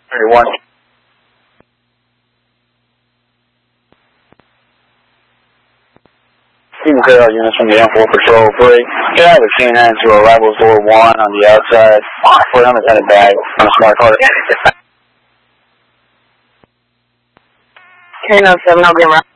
31. Team Carol units from the M4 Patrol 3. Can I have a canine to arrival door 1 on the outside? For him, it's headed back on a smart car. Canine 7, I'll be around.